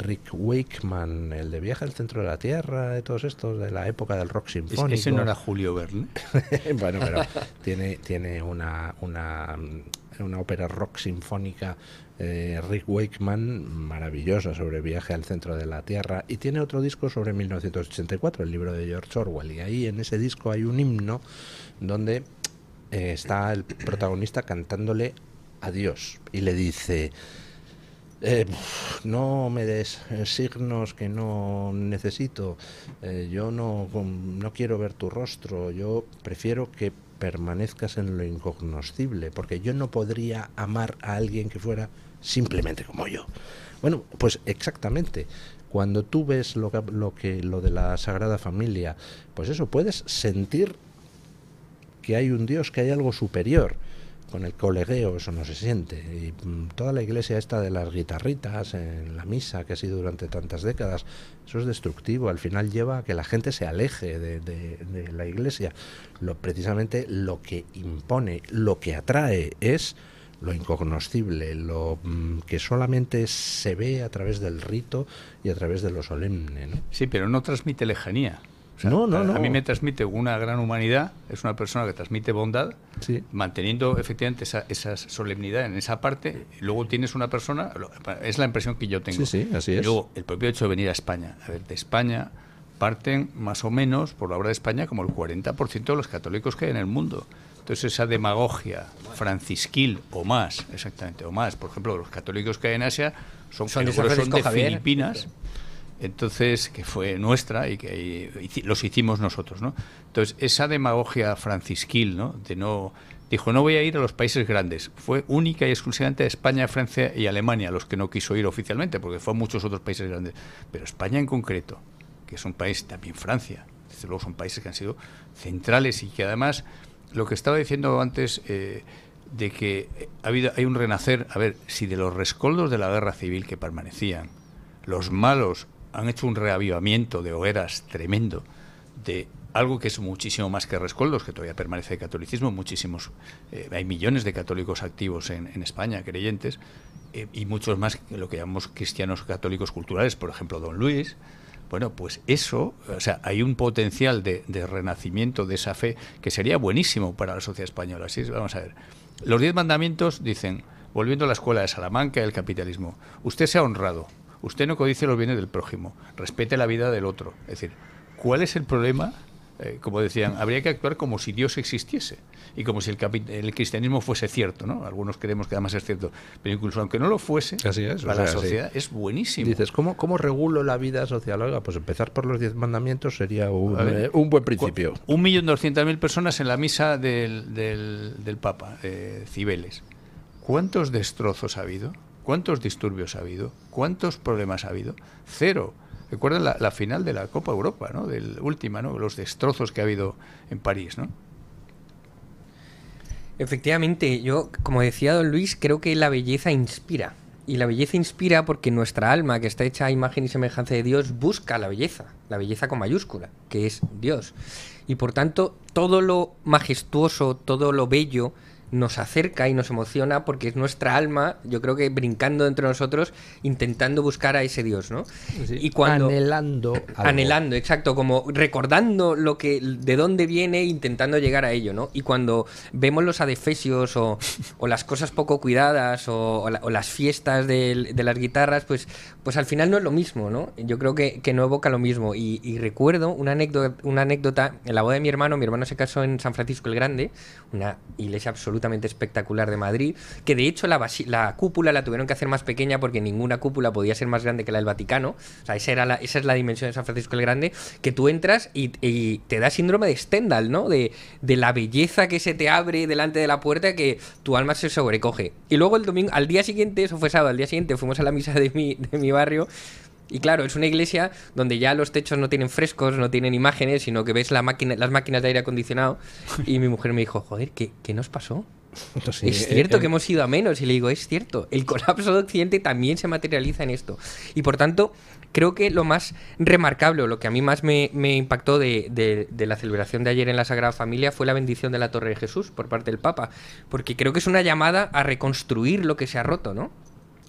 Rick Wakeman, el de Viaje al Centro de la Tierra, de todos estos, de la época del rock sinfónico. Ese no era Julio Verne. Bueno, pero tiene una ópera rock sinfónica, Rick Wakeman, maravillosa, sobre Viaje al Centro de la Tierra, y tiene otro disco sobre 1984, el libro de George Orwell, y ahí en ese disco hay un himno donde está el protagonista cantándole a Dios y le dice: no me des signos que no necesito, yo no quiero ver tu rostro, yo prefiero que permanezcas en lo incognoscible, porque yo no podría amar a alguien que fuera simplemente como yo. Bueno, pues exactamente. Cuando tú ves lo de la Sagrada Familia, pues eso, puedes sentir que hay un Dios, que hay algo superior. Con el colegueo eso no se siente, y toda la iglesia esta de las guitarritas en la misa, que ha sido durante tantas décadas, eso es destructivo. Al final lleva a que la gente se aleje de la iglesia. Precisamente lo que impone, lo que atrae, es lo incognoscible, lo que solamente se ve a través del rito y a través de lo solemne, ¿no? Sí, pero no transmite lejanía. O sea, no. A mí me transmite una gran humanidad, es una persona que transmite bondad, sí, manteniendo efectivamente esa solemnidad en esa parte. Y luego tienes una persona, es la impresión que yo tengo. Sí, así es. Y luego, el propio hecho de venir a España. A ver, de España parten más o menos, por la obra de España, como el 40% de los católicos que hay en el mundo. Entonces, esa demagogia francisquil, o más, exactamente, o más, por ejemplo, los católicos que hay en Asia son de Filipinas. Entonces, que fue nuestra y que los hicimos nosotros, ¿no? Entonces, esa demagogia francisquil, ¿no? Dijo, no voy a ir a los países grandes. Fue única y exclusivamente a España, Francia y Alemania los que no quiso ir oficialmente, porque fue a muchos otros países grandes. Pero España en concreto, que es un país, también Francia, desde luego son países que han sido centrales y que además, lo que estaba diciendo antes, de que hay un renacer, a ver, si de los rescoldos de la guerra civil que permanecían, los malos han hecho un reavivamiento de hogueras tremendo, de algo que es muchísimo más que rescoldos, que todavía permanece de catolicismo, muchísimos, hay millones de católicos activos en España, creyentes, y muchos más que lo que llamamos cristianos católicos culturales, por ejemplo, Don Luis. Bueno, pues eso, o sea, hay un potencial de renacimiento de esa fe que sería buenísimo para la sociedad española. Así es, vamos a ver. Los 10 mandamientos dicen, volviendo a la escuela de Salamanca y el capitalismo, usted sea honrado, usted no codicie los bienes del prójimo, respete la vida del otro. Es decir, ¿cuál es el problema? Como decían, habría que actuar como si Dios existiese y como si el cristianismo fuese cierto, ¿no? Algunos creemos que además es cierto, pero incluso aunque no lo fuese, así es, para la sociedad es buenísimo. Dices, ¿cómo regulo la vida social? Oiga, pues empezar por los 10 mandamientos sería un buen principio. 1.200.000 personas en la misa del Papa, Cibeles. ¿Cuántos destrozos ha habido? ¿Cuántos disturbios ha habido? ¿Cuántos problemas ha habido? Cero. Recuerden la final de la Copa Europa, ¿no? Del última, ¿no? Los destrozos que ha habido en París, ¿no? Efectivamente, yo, como decía don Luis, creo que la belleza inspira. Y la belleza inspira porque nuestra alma, que está hecha a imagen y semejanza de Dios, busca la belleza con mayúscula, que es Dios. Y por tanto, todo lo majestuoso, todo lo bello, nos acerca y nos emociona porque es nuestra alma, yo creo que brincando dentro de nosotros, intentando buscar a ese Dios, ¿no? Sí, y cuando anhelando, exacto, como recordando de dónde viene, intentando llegar a ello, ¿no? Y cuando vemos los adefesios o las cosas poco cuidadas o las fiestas de las guitarras, pues al final no es lo mismo, ¿no? Yo creo que no evoca lo mismo. Y recuerdo una anécdota en la boda de mi hermano se casó en San Francisco el Grande, una iglesia absolutamente espectacular de Madrid, que de hecho la cúpula la tuvieron que hacer más pequeña porque ninguna cúpula podía ser más grande que la del Vaticano. O sea, esa es la dimensión de San Francisco el Grande, que tú entras y te da síndrome de Stendhal, ¿no? De la belleza que se te abre delante de la puerta, que tu alma se sobrecoge. Y luego el domingo, al día siguiente, eso fue sábado, al día siguiente fuimos a la misa de mi barrio. Y claro, es una iglesia donde ya los techos no tienen frescos, no tienen imágenes, sino que ves las máquinas de aire acondicionado. Y mi mujer me dijo, joder, ¿qué nos pasó? Sí, es cierto que hemos ido a menos. Y le digo, es cierto, el colapso de Occidente también se materializa en esto. Y por tanto, creo que lo más remarcable, o lo que a mí más me impactó de la celebración de ayer en la Sagrada Familia, fue la bendición de la Torre de Jesús por parte del Papa. Porque creo que es una llamada a reconstruir lo que se ha roto, ¿no?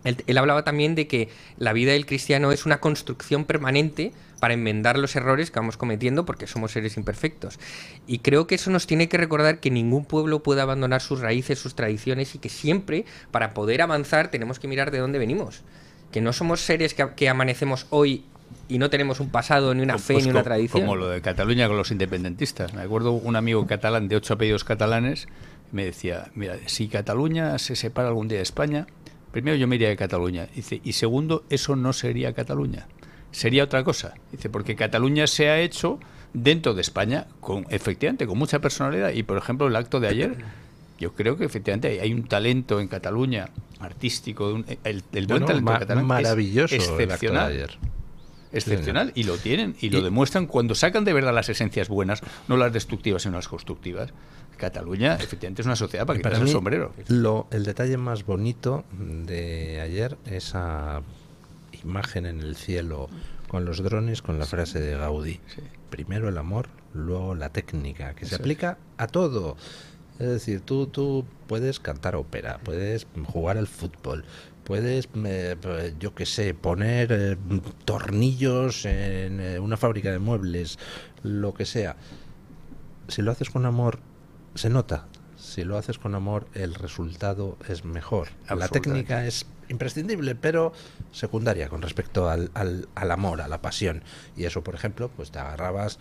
Él hablaba también de que la vida del cristiano es una construcción permanente para enmendar los errores que vamos cometiendo porque somos seres imperfectos. Y creo que eso nos tiene que recordar que ningún pueblo puede abandonar sus raíces, sus tradiciones, y que siempre, para poder avanzar, tenemos que mirar de dónde venimos. Que no somos seres que amanecemos hoy y no tenemos un pasado, ni una fe, ni una tradición. Como lo de Cataluña con los independentistas. Me acuerdo un amigo catalán de 8 apellidos catalanes, me decía, mira, si Cataluña se separa algún día de España, primero yo me iría de Cataluña. Dice, y segundo, eso no sería Cataluña, sería otra cosa. Dice, porque Cataluña se ha hecho dentro de España, efectivamente, con mucha personalidad. Y, por ejemplo, el acto de ayer, yo creo que efectivamente hay un talento en Cataluña artístico, el buen talento catalán maravilloso, es excepcional. El acto de ayer. Excepcional, y lo tienen, y lo demuestran cuando sacan de verdad las esencias buenas, no las destructivas, sino las constructivas. Cataluña, efectivamente, es una sociedad para quitarse el sombrero. El detalle más bonito de ayer, esa imagen en el cielo con los drones, con la frase de Gaudí. Sí. Primero el amor, luego la técnica, que se aplica a todo. Es decir, tú puedes cantar ópera, puedes jugar al fútbol, puedes, yo qué sé, poner tornillos en una fábrica de muebles, lo que sea. Si lo haces con amor, se nota. Si lo haces con amor, el resultado es mejor. La técnica es imprescindible, pero secundaria con respecto al amor, a la pasión. Y eso, por ejemplo, pues te agarrabas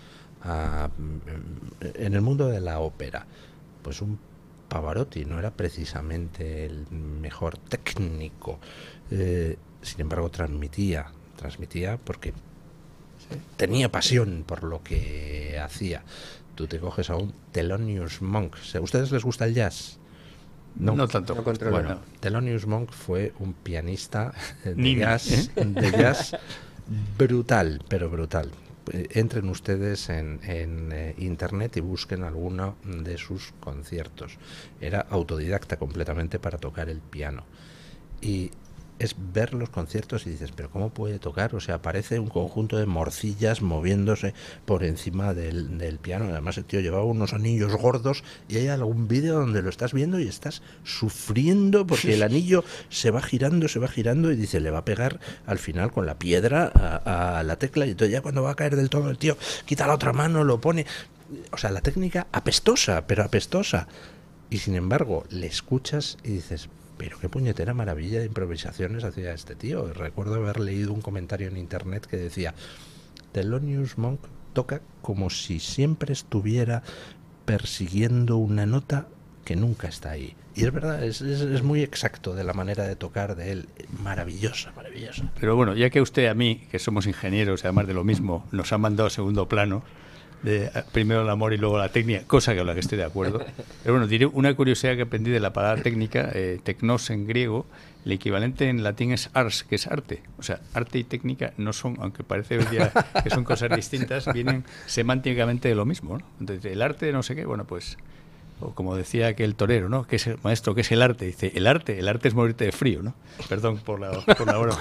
en el mundo de la ópera. Pues un Pavarotti no era precisamente el mejor técnico, sin embargo transmitía porque tenía pasión por lo que hacía. Tú te coges a un Thelonious Monk. ¿A ustedes les gusta el jazz? No tanto. Bueno, Thelonious Monk fue un pianista de jazz brutal, pero brutal. Entren ustedes en internet y busquen alguno de sus conciertos. Era autodidacta completamente para tocar el piano. Y es ver los conciertos y dices, pero ¿cómo puede tocar? O sea, parece un conjunto de morcillas moviéndose por encima del piano. Además el tío llevaba unos anillos gordos y hay algún vídeo donde lo estás viendo y estás sufriendo porque el anillo se va girando y dice, le va a pegar al final con la piedra a la tecla, y entonces ya cuando va a caer del todo el tío quita la otra mano, lo pone. O sea, la técnica apestosa, pero apestosa. Y sin embargo, le escuchas y dices, pero qué puñetera maravilla de improvisaciones hacía este tío. Recuerdo haber leído un comentario en internet que decía, Thelonious Monk toca como si siempre estuviera persiguiendo una nota que nunca está ahí. Y es verdad, es muy exacto de la manera de tocar de él. Maravillosa. Pero bueno, ya que usted a mí, que somos ingenieros, además de lo mismo, nos ha mandado a segundo plano, de primero el amor y luego la técnica, cosa con la que estoy de acuerdo. Pero bueno, diré una curiosidad que aprendí de la palabra técnica, tecnos en griego, el equivalente en latín es ars, que es arte. O sea, arte y técnica no son, aunque parece hoy día que son cosas distintas, vienen semánticamente de lo mismo, ¿no? Entonces, el arte no sé qué, bueno, pues, o como decía aquel torero, ¿no? ¿Qué es el maestro? ¿Qué es el arte? Dice, el arte es morirte de frío, ¿no? Perdón por la broma.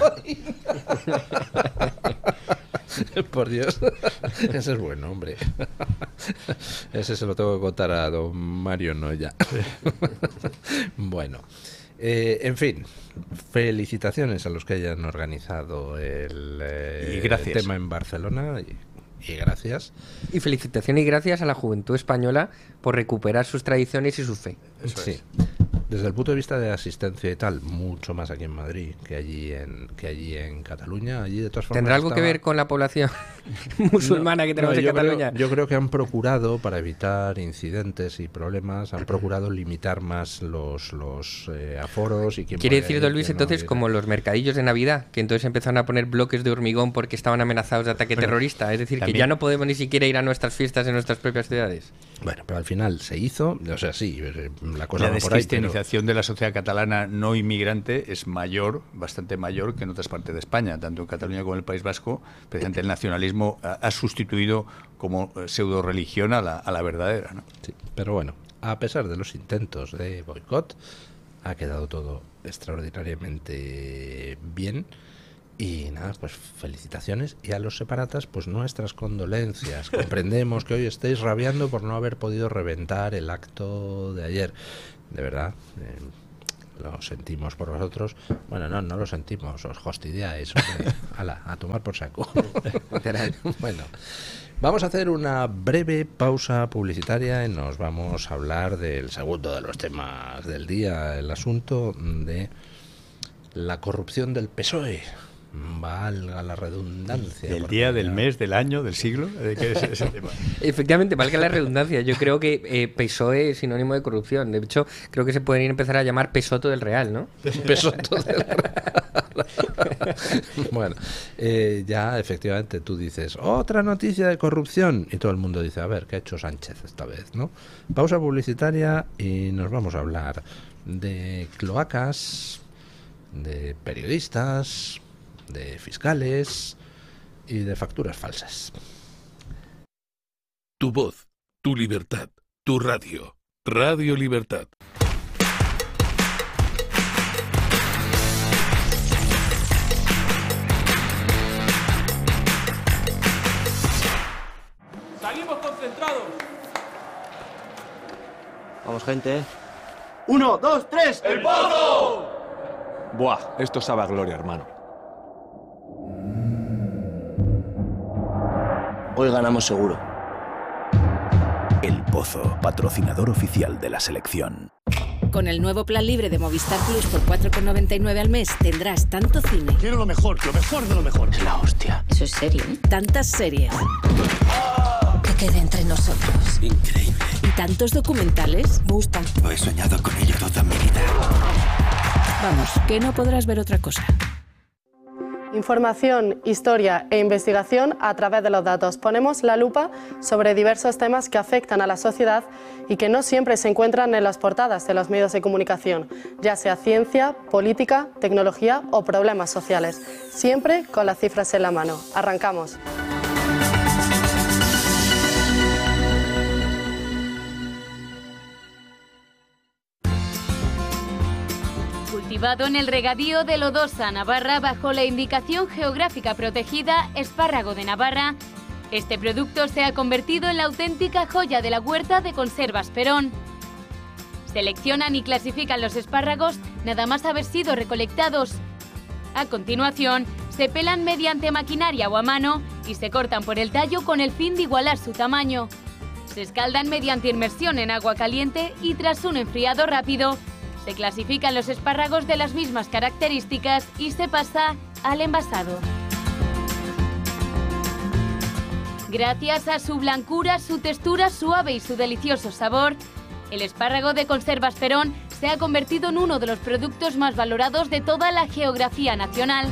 Por Dios, ese es bueno, hombre. Ese se lo tengo que contar a don Mario Noya. Bueno, en fin, felicitaciones a los que hayan organizado el tema en Barcelona y gracias. Y felicitaciones y gracias a la juventud española por recuperar sus tradiciones y su fe. Eso sí. Es. Desde el punto de vista de asistencia y tal, mucho más aquí en Madrid que allí en Cataluña. Allí, de todas formas, ¿tendrá algo que ver con la población musulmana que tenemos en Cataluña? Yo creo que han procurado, para evitar incidentes y problemas, han procurado limitar más los aforos. Y quiere decir, don Luis, entonces, como los mercadillos de Navidad, que entonces empezaron a poner bloques de hormigón porque estaban amenazados de ataque terrorista. Es decir, que ya no podemos ni siquiera ir a nuestras fiestas en nuestras propias ciudades. Bueno, pero al final se hizo, o sea, sí, la cosa va por ahí, de la sociedad catalana no inmigrante es mayor, bastante mayor que en otras partes de España, tanto en Cataluña como en el País Vasco. Precisamente el nacionalismo ha sustituido como pseudo religión a la verdadera, ¿no? Sí, pero bueno, a pesar de los intentos de boicot, ha quedado todo extraordinariamente bien. Y nada, pues felicitaciones, y a los separatas pues nuestras condolencias. Comprendemos que hoy estéis rabiando por no haber podido reventar el acto de ayer. De verdad, lo sentimos por vosotros. Bueno, no lo sentimos, os fastidiáis. Hala, a tomar por saco. Bueno, vamos a hacer una breve pausa publicitaria y nos vamos a hablar del segundo de los temas del día, el asunto de la corrupción del PSOE. Valga la redundancia. ¿Del día, del mes, del año, del siglo? ¿De qué es ese tema? Efectivamente, valga la redundancia. Yo creo que PSOE es sinónimo de corrupción. De hecho, creo que se pueden empezar a llamar Pesoto del Real, ¿no? Pesoto del Real. Bueno, ya efectivamente tú dices, otra noticia de corrupción. Y todo el mundo dice, a ver, ¿qué ha hecho Sánchez esta vez, no? Pausa publicitaria y nos vamos a hablar de cloacas, de periodistas, de fiscales y de facturas falsas. Tu voz, tu libertad, tu radio. Radio Libertad. Salimos concentrados. Vamos, gente. 1, 2, 3. ¡El Pozo! Buah, esto sabe a gloria, hermano. Hoy ganamos seguro. El Pozo, patrocinador oficial de la selección. Con el nuevo plan libre de Movistar Plus por 4,99 al mes tendrás tanto cine. Quiero lo mejor de lo mejor. Es la hostia. Eso es serio, ¿eh? Tantas series. Que quede entre nosotros. Increíble. Y tantos documentales. Me gustan. Lo he soñado con ello toda mi vida. Vamos, que no podrás ver otra cosa. Información, historia e investigación a través de los datos. Ponemos la lupa sobre diversos temas que afectan a la sociedad y que no siempre se encuentran en las portadas de los medios de comunicación, ya sea ciencia, política, tecnología o problemas sociales. Siempre con las cifras en la mano. Arrancamos. Cultivado en el regadío de Lodosa, Navarra, bajo la indicación geográfica protegida Espárrago de Navarra, este producto se ha convertido en la auténtica joya de la huerta de Conservas Perón. Seleccionan y clasifican los espárragos nada más haber sido recolectados. A continuación, se pelan mediante maquinaria o a mano y se cortan por el tallo con el fin de igualar su tamaño. Se escaldan mediante inmersión en agua caliente y tras un enfriado rápido, se clasifican los espárragos de las mismas características y se pasa al envasado. Gracias a su blancura, su textura suave y su delicioso sabor, el espárrago de Conservas Perón se ha convertido en uno de los productos más valorados de toda la geografía nacional.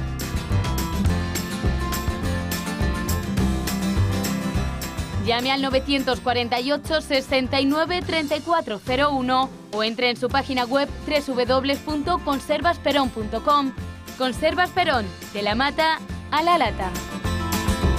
Llame al 948 69 3401 o entre en su página web www.conservasperón.com. Conservas Perón, de la mata a la lata.